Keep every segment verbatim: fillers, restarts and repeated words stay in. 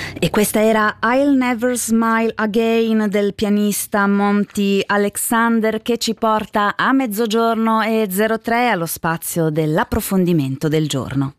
E questa era I'll Never Smile Again del pianista Monty Alexander, che ci porta a mezzogiorno e zero tre allo spazio dell'approfondimento del giorno.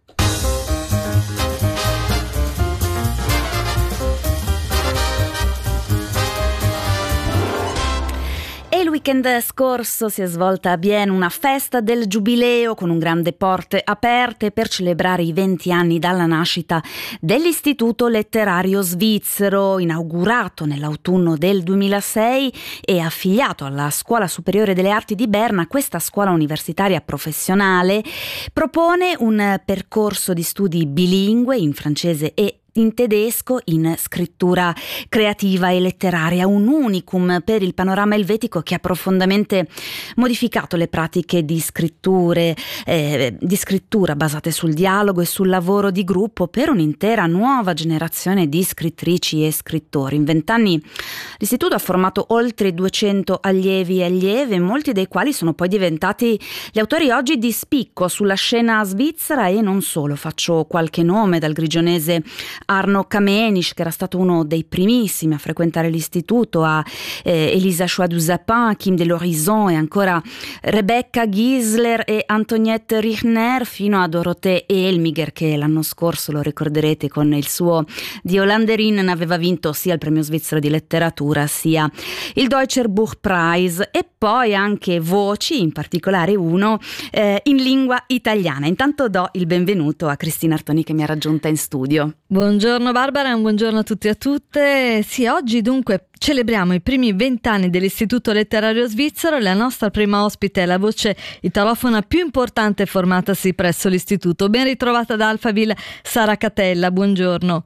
Il weekend scorso si è svolta a Bienne una festa del giubileo con un grande porte aperte per celebrare i venti anni dalla nascita dell'Istituto Letterario Svizzero, inaugurato nell'autunno del duemilasei e affiliato alla Scuola Superiore delle Arti di Berna. Questa scuola universitaria professionale propone un percorso di studi bilingue in francese e in tedesco, in scrittura creativa e letteraria, un unicum per il panorama elvetico che ha profondamente modificato le pratiche di scritture eh, di scrittura basate sul dialogo e sul lavoro di gruppo per un'intera nuova generazione di scrittrici e scrittori. In vent'anni l'istituto ha formato oltre duecento allievi e allieve, molti dei quali sono poi diventati gli autori oggi di spicco sulla scena svizzera e non solo. Faccio qualche nome: dal grigionese Arno Kamenisch, che era stato uno dei primissimi a frequentare l'istituto, a eh, Elisa Choix-du-Zapin, Kim de l'Horizon e ancora Rebecca Gisler e Antoniette Richner, fino a Dorothée Elmiger, che l'anno scorso, lo ricorderete, con il suo Die Holländerin aveva vinto sia il premio svizzero di letteratura sia il Deutscher Buchpreis, e poi anche voci, in particolare uno eh, in lingua italiana. Intanto do il benvenuto a Cristina Artoni, che mi ha raggiunta in studio. Buongiorno Barbara, un buongiorno a tutti e a tutte. Sì, oggi dunque celebriamo i primi vent'anni dell'Istituto Letterario Svizzero. La nostra prima ospite è la voce italofona più importante formatasi presso l'istituto. Ben ritrovata da Alphaville, Sara Catella, buongiorno.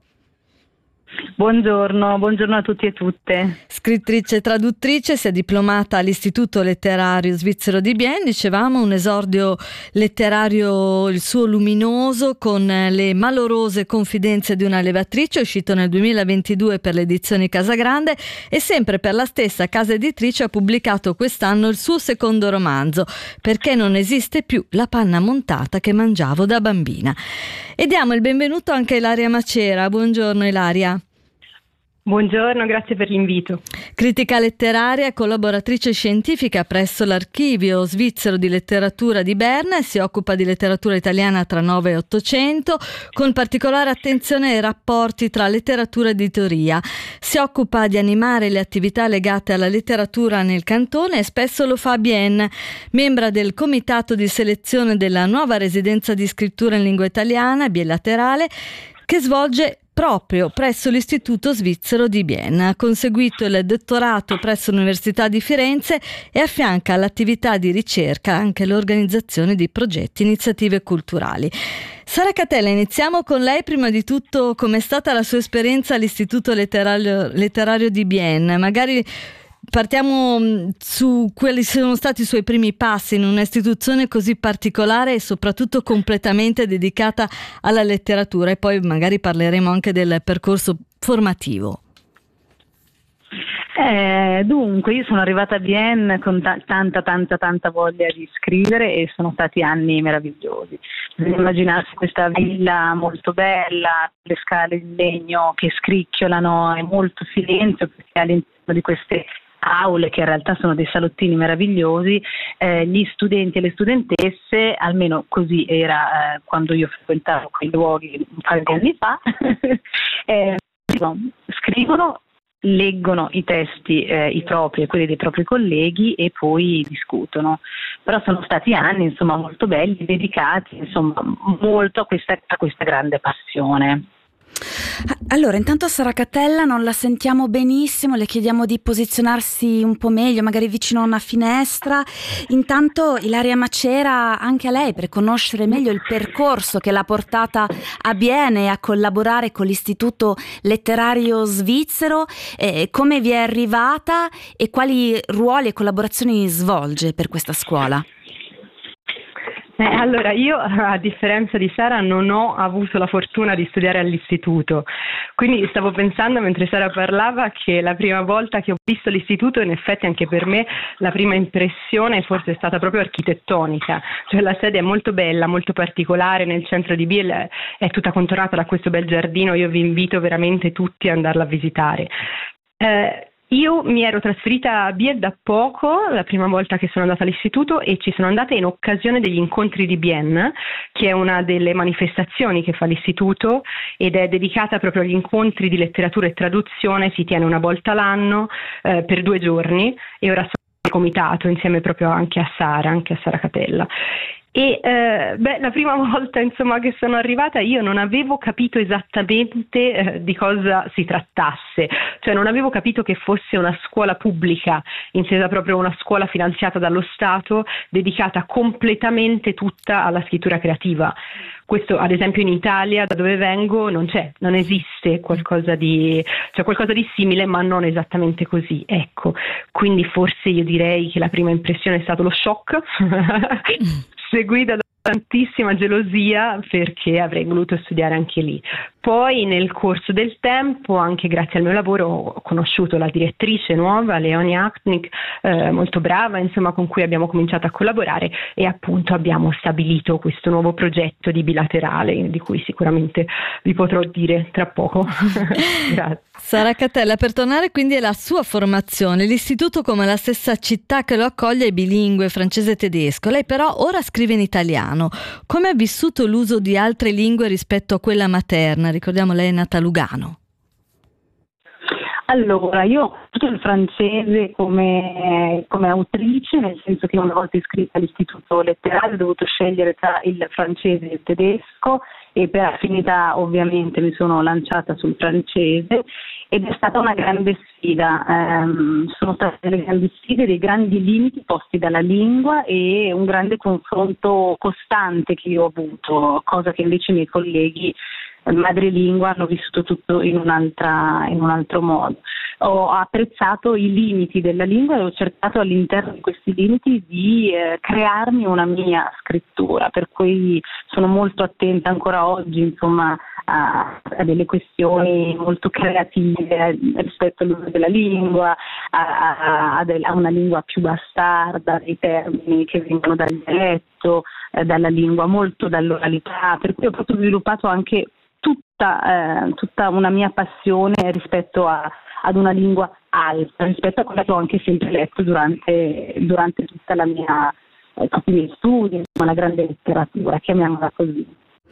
Buongiorno, buongiorno a tutti e tutte. Scrittrice e traduttrice, si è diplomata all'Istituto Letterario Svizzero di Bienne, dicevamo, un esordio letterario il suo luminoso con Le malorose confidenze di una levatrice, uscito nel duemilaventidue per le edizioni Casagrande, e sempre per la stessa casa editrice ha pubblicato quest'anno il suo secondo romanzo, Perché non esiste più la panna montata che mangiavo da bambina. E diamo il benvenuto anche a Ilaria Macera. Buongiorno Ilaria. Buongiorno, grazie per l'invito. Critica letteraria, collaboratrice scientifica presso l'Archivio Svizzero di Letteratura di Berna, e si occupa di letteratura italiana tra Nove e Ottocento, con particolare attenzione ai rapporti tra letteratura e editoria. Si occupa di animare le attività legate alla letteratura nel cantone e spesso lo fa a Bienne. Membra del comitato di selezione della nuova residenza di scrittura in lingua italiana, bilaterale, che svolge proprio presso l'Istituto Svizzero di Bienne. Ha conseguito il dottorato presso l'Università di Firenze e affianca all'attività di ricerca anche l'organizzazione di progetti e iniziative culturali. Sara Catella, iniziamo con lei. Prima di tutto, com'è stata la sua esperienza all'Istituto Letterario, Letterario di Bienne? Magari partiamo su quali sono stati i suoi primi passi in un'istituzione così particolare e soprattutto completamente dedicata alla letteratura, e poi magari parleremo anche del percorso formativo. Eh, dunque, io sono arrivata a Bienne con ta- tanta tanta tanta voglia di scrivere, e sono stati anni meravigliosi. Immaginarsi questa villa molto bella, le scale in legno che scricchiolano e molto silenzio, perché all'interno di queste aule, che in realtà sono dei salottini meravigliosi, eh, gli studenti e le studentesse, almeno così era eh, quando io frequentavo quei luoghi un paio di anni fa, eh, scrivono, leggono i testi, eh, i propri e quelli dei propri colleghi, e poi discutono. Però sono stati anni, insomma, molto belli, dedicati, insomma, molto a questa, a questa grande passione. Allora, intanto Sara Catella non la sentiamo benissimo, le chiediamo di posizionarsi un po' meglio, magari vicino a una finestra. Intanto Ilaria Macera, anche a lei, per conoscere meglio il percorso che l'ha portata a Bienne e a collaborare con l'Istituto Letterario Svizzero, eh, come vi è arrivata e quali ruoli e collaborazioni svolge per questa scuola? Eh, allora, io a differenza di Sara non ho avuto la fortuna di studiare all'istituto, quindi stavo pensando mentre Sara parlava che la prima volta che ho visto l'istituto, in effetti anche per me la prima impressione forse è stata proprio architettonica, cioè la sede è molto bella, molto particolare, nel centro di Biel è tutta contornata da questo bel giardino, io vi invito veramente tutti ad andarla a visitare. Eh, Io mi ero trasferita a Biel da poco, la prima volta che sono andata all'istituto, e ci sono andata in occasione degli incontri di Bienne, che è una delle manifestazioni che fa l'istituto ed è dedicata proprio agli incontri di letteratura e traduzione, si tiene una volta l'anno eh, per due giorni e ora sono nel comitato insieme proprio anche a Sara, anche a Sara Catella. E eh, beh, la prima volta insomma che sono arrivata io non avevo capito esattamente eh, di cosa si trattasse, cioè non avevo capito che fosse una scuola pubblica, intesa proprio una scuola finanziata dallo Stato, dedicata completamente tutta alla scrittura creativa. Questo ad esempio in Italia, da dove vengo, non c'è, non esiste qualcosa di, cioè qualcosa di simile, ma non esattamente così, ecco. Quindi forse io direi che la prima impressione è stato lo shock, seguita da tantissima gelosia perché avrei voluto studiare anche lì. Poi nel corso del tempo, anche grazie al mio lavoro, ho conosciuto la direttrice nuova, Leonie Achtnik, eh, molto brava, insomma, con cui abbiamo cominciato a collaborare e appunto abbiamo stabilito questo nuovo progetto di bilaterale, di cui sicuramente vi potrò dire tra poco. Grazie. Sara Catella, per tornare quindi alla sua formazione, l'istituto come la stessa città che lo accoglie è bilingue, francese e tedesco. Lei però ora scrive in italiano. Come ha vissuto l'uso di altre lingue rispetto a quella materna? Ricordiamo, lei è nata a Lugano. Allora, io ho fatto il francese come, come autrice, nel senso che una volta iscritta all'istituto letterario ho dovuto scegliere tra il francese e il tedesco e per affinità ovviamente mi sono lanciata sul francese ed è stata una grande sfida, ehm, sono state delle grandi sfide, dei grandi limiti posti dalla lingua e un grande confronto costante che io ho avuto, cosa che invece i miei colleghi madrelingua hanno vissuto tutto in un'altra in un altro modo. Ho apprezzato i limiti della lingua e ho cercato all'interno di questi limiti di eh, crearmi una mia scrittura, per cui sono molto attenta ancora oggi, insomma, a, a delle questioni molto creative rispetto all'uso della lingua, a, a, a, del, a una lingua più bastarda, dei termini che vengono dal dialetto, eh, dalla lingua, molto dall'oralità, per cui ho proprio sviluppato anche tutta, eh, tutta una mia passione rispetto a, ad una lingua alta, rispetto a quella che ho anche sempre letto durante, durante tutta la mia, eh, tutti i miei studi, insomma, la grande letteratura, chiamiamola così.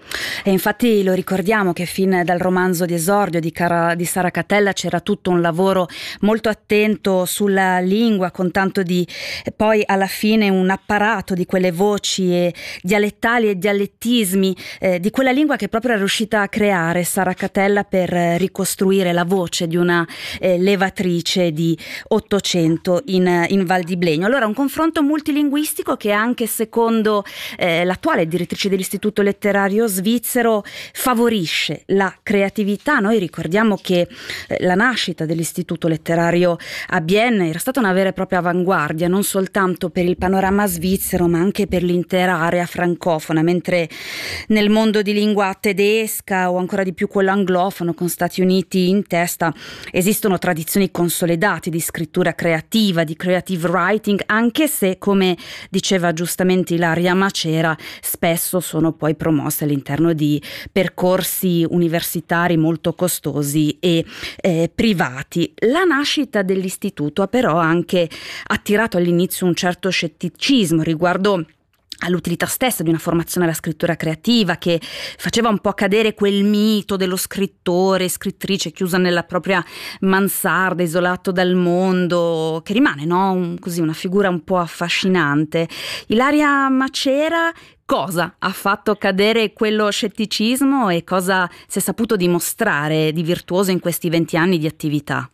E infatti lo ricordiamo che fin dal romanzo di esordio di, Cara, di Sara Catella c'era tutto un lavoro molto attento sulla lingua, con tanto di poi alla fine un apparato di quelle voci e dialettali e dialettismi eh, di quella lingua che proprio è riuscita a creare Sara Catella per eh, ricostruire la voce di una eh, levatrice di Ottocento in, in Val di Blegno. Allora un confronto multilinguistico che anche secondo eh, l'attuale direttrice dell'Istituto Letterario svizzero favorisce la creatività. Noi ricordiamo che eh, la nascita dell'Istituto Letterario a Bienne era stata una vera e propria avanguardia, non soltanto per il panorama svizzero ma anche per l'intera area francofona, mentre nel mondo di lingua tedesca o ancora di più quello anglofono con Stati Uniti in testa esistono tradizioni consolidate di scrittura creativa, di creative writing, anche se, come diceva giustamente Ilaria Macera, spesso sono poi promosse all'interno di percorsi universitari molto costosi e eh, privati. La nascita dell'istituto ha però anche attirato all'inizio un certo scetticismo riguardo all'utilità stessa di una formazione alla scrittura creativa, che faceva un po' cadere quel mito dello scrittore, scrittrice chiusa nella propria mansarda, isolato dal mondo, che rimane, no? Un, così, una figura un po' affascinante. Ilaria Macera, cosa ha fatto cadere quello scetticismo e cosa si è saputo dimostrare di virtuoso in questi venti anni di attività?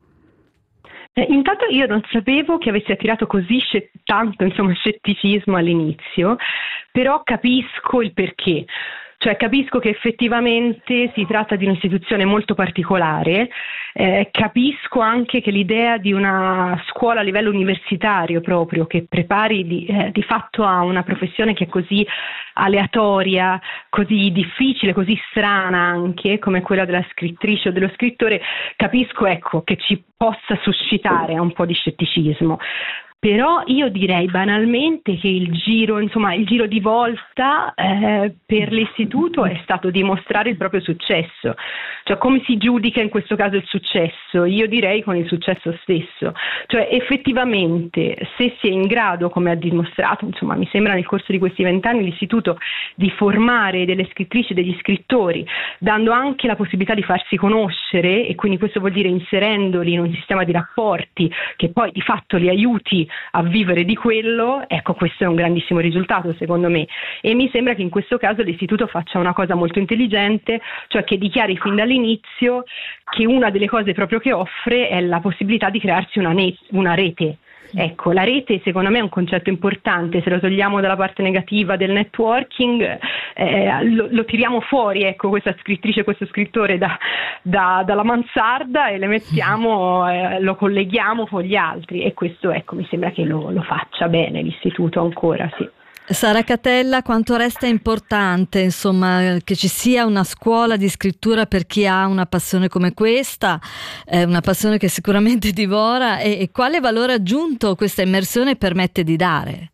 Eh, intanto io non sapevo che avessi attirato così sc- tanto insomma, scetticismo all'inizio, però capisco il perché. Cioè capisco che effettivamente si tratta di un'istituzione molto particolare, eh, capisco anche che l'idea di una scuola a livello universitario proprio, che prepari di, eh, di fatto a una professione che è così aleatoria, così difficile, così strana anche, come quella della scrittrice o dello scrittore, capisco ecco che ci possa suscitare un po' di scetticismo. Però io direi banalmente che il giro, insomma, il giro di volta eh, per l'istituto è stato dimostrare il proprio successo. Cioè come si giudica in questo caso il successo? Io direi con il successo stesso. Cioè effettivamente se si è in grado, come ha dimostrato, insomma mi sembra nel corso di questi vent'anni l'istituto, di formare delle scrittrici e degli scrittori, dando anche la possibilità di farsi conoscere, e quindi questo vuol dire inserendoli in un sistema di rapporti che poi di fatto li aiuti a vivere di quello, ecco questo è un grandissimo risultato secondo me, e mi sembra che in questo caso l'istituto faccia una cosa molto intelligente, cioè che dichiari fin dall'inizio che una delle cose proprio che offre è la possibilità di crearsi una, net, una rete. Ecco, la rete secondo me è un concetto importante, se lo togliamo dalla parte negativa del networking, eh, lo, lo tiriamo fuori, ecco, questa scrittrice, questo scrittore da, da, dalla mansarda e le mettiamo, eh, lo colleghiamo con gli altri, e questo ecco mi sembra che lo, lo faccia bene l'istituto ancora, sì. Sara Catella, quanto resta importante, insomma, che ci sia una scuola di scrittura per chi ha una passione come questa, eh, una passione che sicuramente divora, e, e quale valore aggiunto questa immersione permette di dare?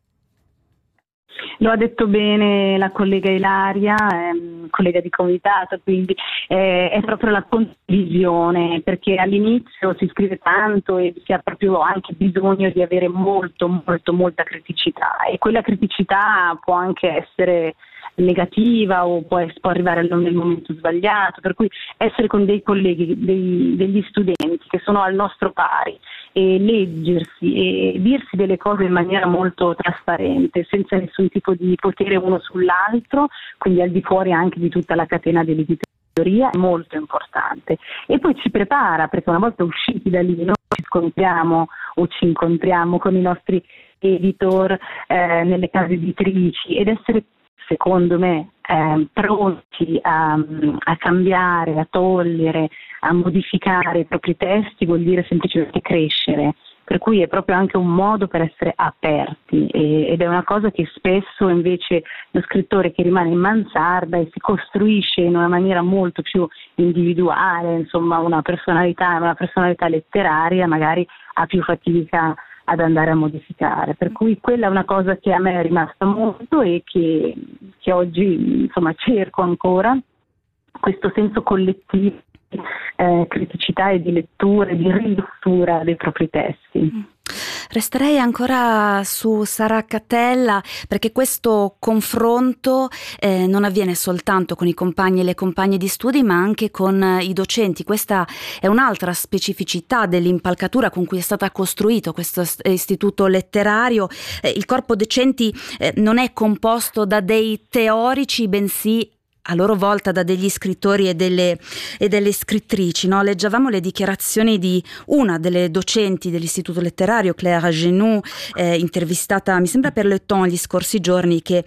Lo ha detto bene la collega Ilaria, ehm, collega di comitato, quindi eh, è proprio la condivisione, perché all'inizio si scrive tanto e si ha proprio anche bisogno di avere molto, molto, molta criticità, e quella criticità può anche essere negativa o può, può arrivare nel momento sbagliato, per cui essere con dei colleghi, dei, degli studenti che sono al nostro pari e leggersi e dirsi delle cose in maniera molto trasparente, senza nessun tipo di potere uno sull'altro, quindi al di fuori anche di tutta la catena dell'editoria, è molto importante. E poi ci prepara, perché una volta usciti da lì noi ci scontriamo o ci incontriamo con i nostri editor eh, nelle case editrici, ed essere secondo me eh, pronti a, a cambiare, a togliere, a modificare i propri testi vuol dire semplicemente crescere, per cui è proprio anche un modo per essere aperti, e, ed è una cosa che spesso invece lo scrittore che rimane in mansarda e si costruisce in una maniera molto più individuale, insomma una personalità, una personalità letteraria, magari ha più fatica ad andare a modificare, per cui quella è una cosa che a me è rimasta molto e che, che oggi insomma cerco ancora, questo senso collettivo di eh, criticità e di lettura e di rilettura dei propri testi. Resterei ancora su Sara Catella, perché questo confronto eh, non avviene soltanto con i compagni e le compagne di studi, ma anche con eh, i docenti. Questa è un'altra specificità dell'impalcatura con cui è stata costruito questo istituto letterario. Eh, il corpo docenti eh, non è composto da dei teorici, bensì a loro volta da degli scrittori e delle, e delle scrittrici, no? Leggevamo le dichiarazioni di una delle docenti dell'istituto letterario, Claire Genoux, eh, intervistata mi sembra per Le Temps gli scorsi giorni, che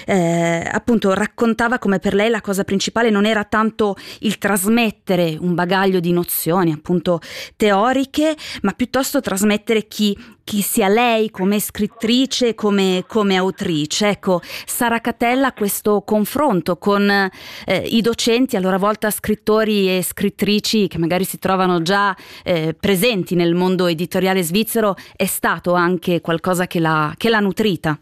eh, appunto raccontava come per lei la cosa principale non era tanto il trasmettere un bagaglio di nozioni appunto teoriche, ma piuttosto trasmettere chi chi sia lei come scrittrice, come, come autrice. Ecco, Sara Catella, questo confronto con eh, i docenti, a loro volta scrittori e scrittrici che magari si trovano già eh, presenti nel mondo editoriale svizzero, è stato anche qualcosa che l'ha, che l'ha nutrita?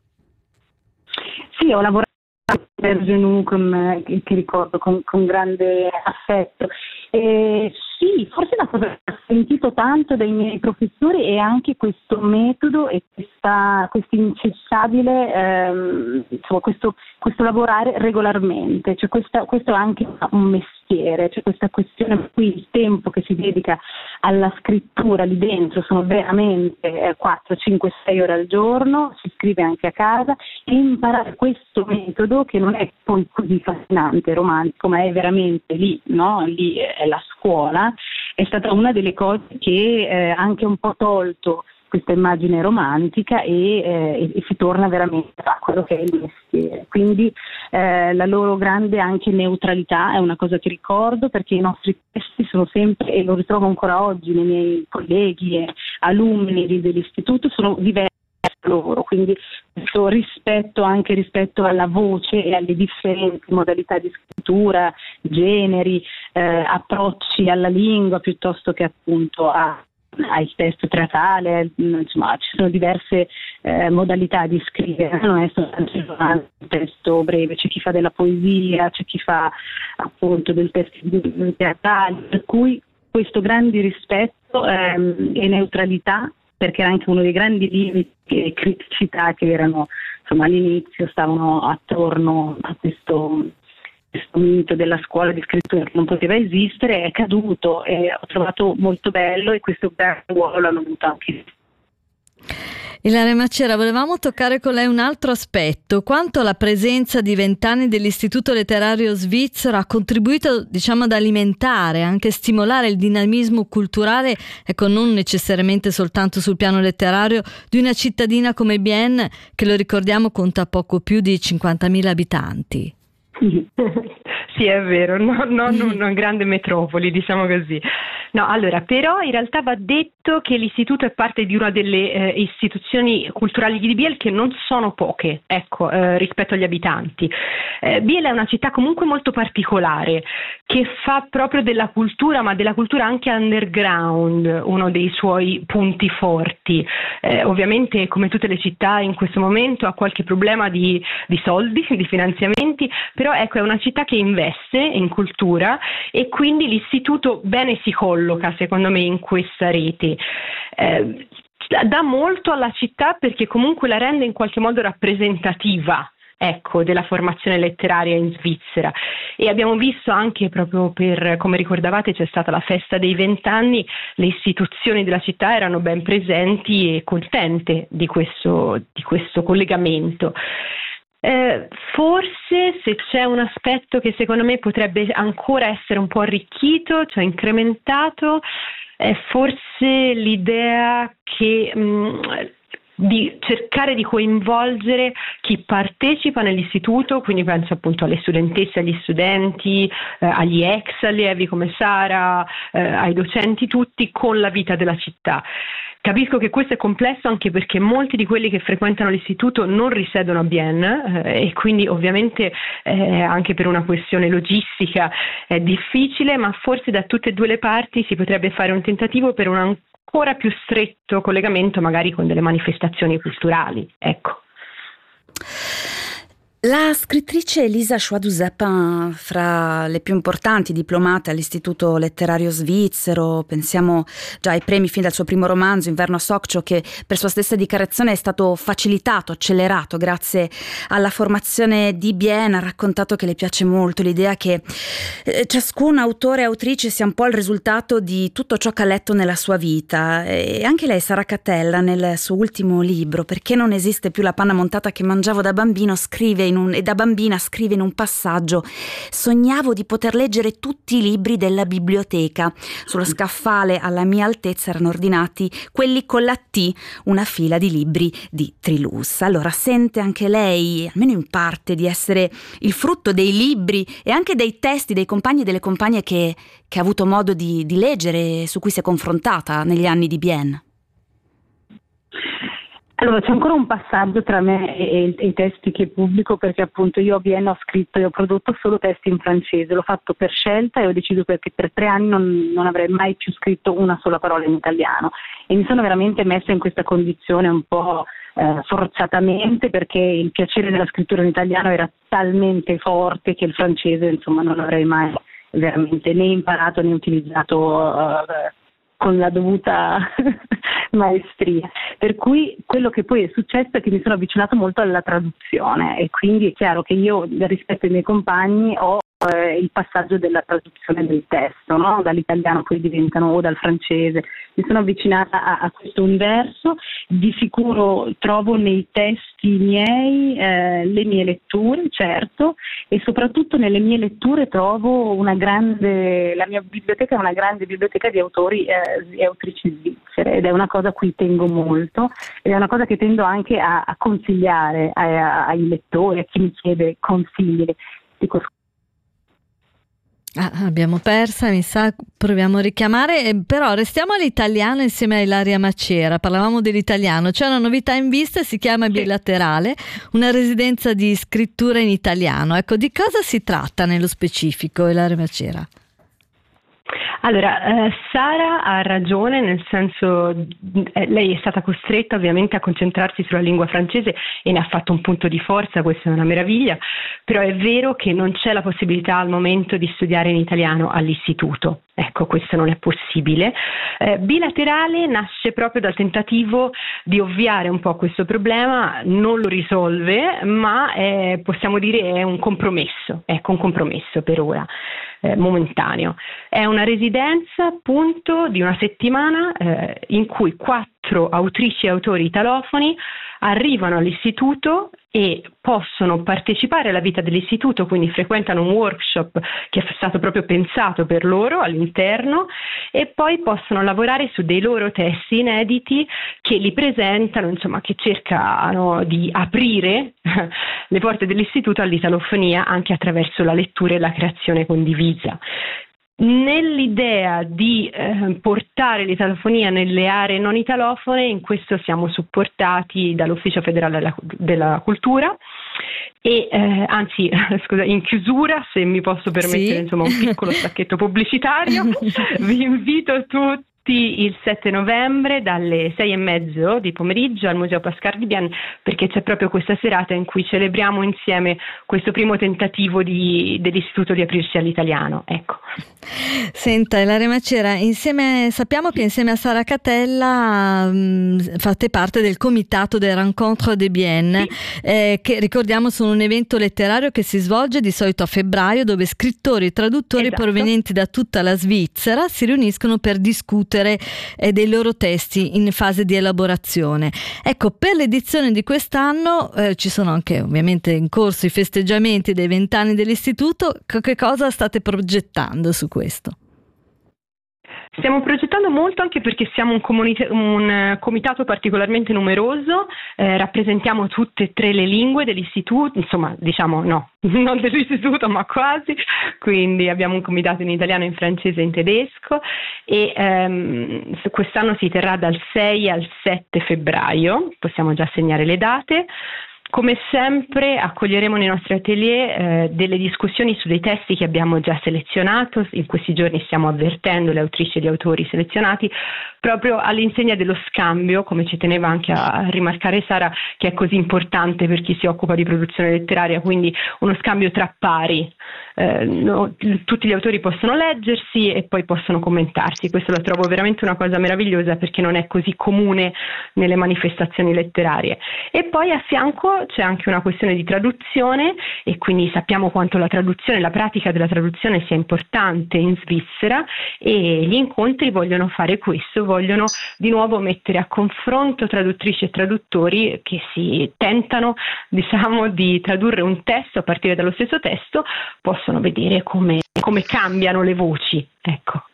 Sì, ho lavorato per Genoux, con, che, che ricordo con, con grande affetto. Eh, sì, forse la cosa che ho sentito tanto dai miei professori è anche questo metodo e questa, questo incessabile, ehm, insomma, questo, questo lavorare regolarmente, cioè questa, questo è anche un mestiere, cioè questa questione per cui il tempo che si dedica alla scrittura lì dentro sono veramente quattro, cinque, sei ore al giorno, si scrive anche a casa, e imparare questo metodo che non è poi così fascinante, romantico, ma è veramente lì, no? Lì è la scuola, è stata una delle cose che eh, anche un po' tolto questa immagine romantica e, eh, e si torna veramente a quello che è il mestiere. Quindi eh, la loro grande anche neutralità è una cosa che ricordo, perché i nostri testi sono sempre, e lo ritrovo ancora oggi nei miei colleghi e alunni dell'istituto, sono diversi loro, quindi questo rispetto anche rispetto alla voce e alle differenti modalità di scrittura, generi, eh, approcci alla lingua piuttosto che appunto a al testo teatrale, insomma ci sono diverse eh, modalità di scrivere, non è soltanto un testo breve, c'è chi fa della poesia, c'è chi fa appunto del testo teatrale, per cui questo grande rispetto ehm, e neutralità, perché era anche uno dei grandi limiti e criticità che erano insomma all'inizio, stavano attorno a questo questo mito della scuola di scrittura che non poteva esistere, è caduto e ho trovato molto bello, e questo grande ruolo l'hanno avuto anche. Ilaria Macera, volevamo toccare con lei un altro aspetto: quanto la presenza di vent'anni dell'Istituto Letterario Svizzero ha contribuito, diciamo, ad alimentare, anche stimolare il dinamismo culturale, ecco, non necessariamente soltanto sul piano letterario, di una cittadina come Bienne, che lo ricordiamo conta poco più di cinquantamila abitanti. Sì, è vero, no, non una grande metropoli, diciamo così. No, allora, però in realtà va detto che l'istituto è parte di una delle eh, istituzioni culturali di Biel, che non sono poche, ecco, eh, rispetto agli abitanti. Eh, Biel è una città comunque molto particolare, che fa proprio della cultura, ma della cultura anche underground, uno dei suoi punti forti. Eh, ovviamente, come tutte le città in questo momento, ha qualche problema di, di soldi, di finanziamenti, però ecco, è una città che investe in cultura, e quindi l'istituto bene si colloca, secondo me, in questa rete. Eh, dà molto alla città, perché comunque la rende in qualche modo rappresentativa, ecco, della formazione letteraria in Svizzera. E abbiamo visto anche, proprio per, come ricordavate, c'è stata la festa dei vent'anni, le istituzioni della città erano ben presenti e contente di questo, di questo collegamento. Eh, forse, se c'è un aspetto che secondo me potrebbe ancora essere un po' arricchito, cioè incrementato, è forse l'idea che mh, di cercare di coinvolgere chi partecipa nell'istituto, quindi penso appunto alle studentesse, agli studenti, eh, agli ex allievi come Sara, eh, ai docenti tutti, con la vita della città. Capisco che questo è complesso, anche perché molti di quelli che frequentano l'istituto non risiedono a Bienne, eh, e quindi ovviamente eh, anche per una questione logistica è difficile, ma forse da tutte e due le parti si potrebbe fare un tentativo per un ancora più stretto collegamento, magari con delle manifestazioni culturali, ecco. La scrittrice Elisa Choix-du-Zapin, fra le più importanti diplomate all'Istituto Letterario Svizzero, pensiamo già ai premi fin dal suo primo romanzo Inverno a Sokcho, che per sua stessa dichiarazione è stato facilitato, accelerato grazie alla formazione di Bienne. Ha raccontato che le piace molto l'idea che eh, ciascun autore e autrice sia un po' il risultato di tutto ciò che ha letto nella sua vita, e anche lei, Sara Catella, nel suo ultimo libro Perché non esiste più la panna montata che mangiavo da bambino, scrive In un, e da bambina scrive in un passaggio: sognavo di poter leggere tutti i libri della biblioteca. Sullo scaffale alla mia altezza erano ordinati quelli con la T, una fila di libri di Trilus. Allora, sente anche lei, almeno in parte, di essere il frutto dei libri e anche dei testi dei compagni e delle compagne che, che ha avuto modo di, di leggere e su cui si è confrontata negli anni di Bienne? Allora, c'è ancora un passaggio tra me e, e i testi che pubblico, perché appunto io a Bienne ho scritto e ho prodotto solo testi in francese, l'ho fatto per scelta e ho deciso perché per tre anni non, non avrei mai più scritto una sola parola in italiano, e mi sono veramente messa in questa condizione un po' eh, forzatamente, perché il piacere della scrittura in italiano era talmente forte che il francese, insomma, non l'avrei mai veramente né imparato né utilizzato uh, con la dovuta maestria. Per cui quello che poi è successo è che mi sono avvicinato molto alla traduzione, e quindi è chiaro che io, rispetto ai miei compagni, ho eh, il passaggio della traduzione del testo, no? Dall'italiano poi diventano o dal francese. Mi sono avvicinata a, a questo universo, di sicuro trovo nei testi miei eh, le mie letture, certo, e soprattutto nelle mie letture trovo una grande, la mia biblioteca è una grande biblioteca di autori eh, e autrici svizzere, ed è una cosa a cui tengo molto, ed è una cosa che tendo anche a, a consigliare a, a, ai lettori, a chi mi chiede consigli. Dico, Ah, abbiamo persa, mi sa, proviamo a richiamare, eh, però restiamo all'italiano insieme a Ilaria Macera. Parlavamo dell'italiano, c'è una novità in vista e si chiama Bilaterale, una residenza di scrittura in italiano. Ecco, di cosa si tratta nello specifico, Ilaria Macera? Allora, eh, Sara ha ragione, nel senso eh, lei è stata costretta ovviamente a concentrarsi sulla lingua francese e ne ha fatto un punto di forza, questa è una meraviglia, però è vero che non c'è la possibilità al momento di studiare in italiano all'istituto. Ecco, questo non è possibile. Eh, Bilaterale nasce proprio dal tentativo di ovviare un po' questo problema, non lo risolve, ma è, possiamo dire è un compromesso, ecco un compromesso per ora, eh, momentaneo. È una residenza appunto di una settimana eh, in cui quattro autrici e autori italofoni arrivano all'istituto e possono partecipare alla vita dell'istituto, quindi frequentano un workshop che è stato proprio pensato per loro all'interno e poi possono lavorare su dei loro testi inediti che li presentano, insomma, che cercano di aprire le porte dell'istituto all'italofonia anche attraverso la lettura e la creazione condivisa. Nell'idea di eh, portare l'italofonia nelle aree non italofone, in questo siamo supportati dall'Ufficio Federale della, della Cultura e eh, anzi, scusa, in chiusura, se mi posso permettere, sì, insomma un piccolo stacchetto pubblicitario, vi invito tutti il sette novembre dalle sei e mezzo di pomeriggio al Museo Pascal di Bienne, perché c'è proprio questa serata in cui celebriamo insieme questo primo tentativo di, dell'istituto di aprirsi all'italiano. Ecco. Senta, Ilaria Macera, insieme, sappiamo che insieme a Sara Catella mh, fate parte del comitato des Rencontres de Bienne, sì, eh, che ricordiamo sono un evento letterario che si svolge di solito a febbraio, dove scrittori e traduttori, esatto, provenienti da tutta la Svizzera si riuniscono per discutere eh, dei loro testi in fase di elaborazione. Ecco, per l'edizione di quest'anno eh, ci sono anche ovviamente in corso i festeggiamenti dei vent'anni dell'istituto. Che cosa state progettando su questo? Stiamo progettando molto anche perché siamo un, comunita- un comitato particolarmente numeroso, eh, rappresentiamo tutte e tre le lingue dell'istituto, insomma diciamo no, non dell'istituto ma quasi, quindi abbiamo un comitato in italiano, in francese e in tedesco e ehm, quest'anno si terrà dal sei al sette febbraio, possiamo già segnare le date. Come sempre accoglieremo nei nostri atelier eh, delle discussioni su dei testi che abbiamo già selezionato. In questi giorni stiamo avvertendo le autrici e gli autori selezionati proprio all'insegna dello scambio, come ci teneva anche a rimarcare Sara, che è così importante per chi si occupa di produzione letteraria, quindi uno scambio tra pari. Eh, no, tutti gli autori possono leggersi e poi possono commentarsi. Questo lo trovo veramente una cosa meravigliosa perché non è così comune nelle manifestazioni letterarie. E poi a fianco c'è anche una questione di traduzione e quindi sappiamo quanto la traduzione, la pratica della traduzione sia importante in Svizzera e gli incontri vogliono fare questo, vogliono di nuovo mettere a confronto traduttrici e traduttori che si tentano, diciamo, di tradurre un testo a partire dallo stesso testo, possono vedere come, come cambiano le voci, ecco.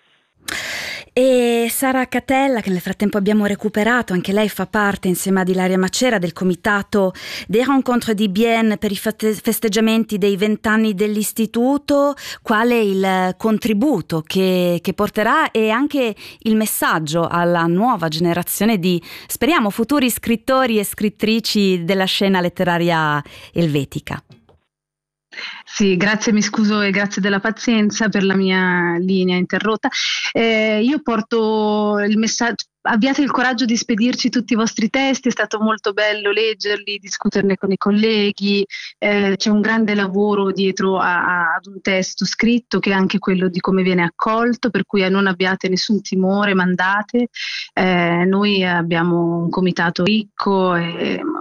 E Sara Catella, che nel frattempo abbiamo recuperato, anche lei fa parte insieme ad Ilaria Macera del comitato des Rencontres di Bienne per i festeggiamenti dei vent'anni dell'istituto. Qual è il contributo che, che porterà e anche il messaggio alla nuova generazione di, speriamo, futuri scrittori e scrittrici della scena letteraria elvetica? Sì, grazie, mi scuso e grazie della pazienza per la mia linea interrotta. Eh, io porto il messaggio, abbiate il coraggio di spedirci tutti i vostri testi, è stato molto bello leggerli, discuterne con i colleghi, eh, c'è un grande lavoro dietro a, a, ad un testo scritto che è anche quello di come viene accolto, per cui non abbiate nessun timore, mandate. Eh, noi abbiamo un comitato ricco e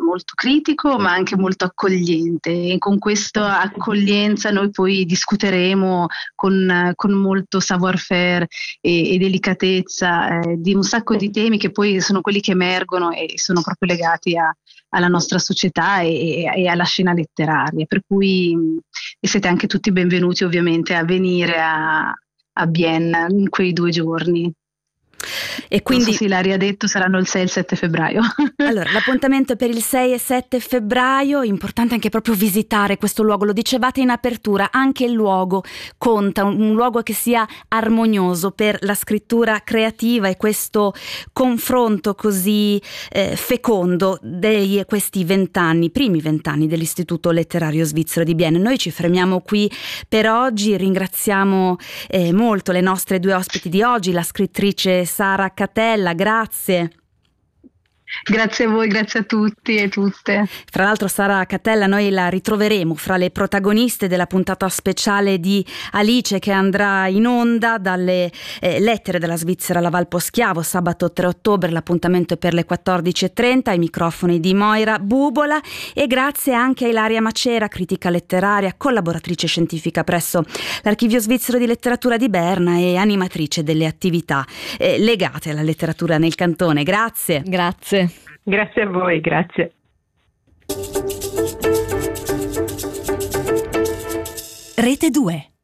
molto critico ma anche molto accogliente, e con questa accoglienza noi poi discuteremo con, con molto savoir-faire e, e delicatezza eh, di un sacco di temi che poi sono quelli che emergono e sono proprio legati a, alla nostra società e, e alla scena letteraria, per cui e siete anche tutti benvenuti ovviamente a venire a, a Bienne in quei due giorni. E quindi, non so se Ilaria ha detto, saranno il sei e il sette febbraio. Allora, l'appuntamento è per il sei e sette febbraio, importante anche proprio visitare questo luogo, lo dicevate in apertura, anche il luogo conta, un, un luogo che sia armonioso per la scrittura creativa e questo confronto così eh, fecondo di questi vent'anni, primi vent'anni dell'Istituto Letterario Svizzero di Bienne. Noi ci fermiamo qui per oggi, ringraziamo eh, molto le nostre due ospiti di oggi, la scrittrice Sara Catella, grazie. Grazie a voi, grazie a tutti e tutte. Fra l'altro Sara Catella noi la ritroveremo fra le protagoniste della puntata speciale di Alice che andrà in onda dalle eh, lettere della Svizzera alla Val Poschiavo sabato tre ottobre, l'appuntamento è per le quattordici e trenta, ai microfoni di Moira Bubola, e grazie anche a Ilaria Macera, critica letteraria, collaboratrice scientifica presso l'Archivio Svizzero di Letteratura di Berna e animatrice delle attività eh, legate alla letteratura nel cantone. Grazie. Grazie. Grazie a voi, grazie. Rete due.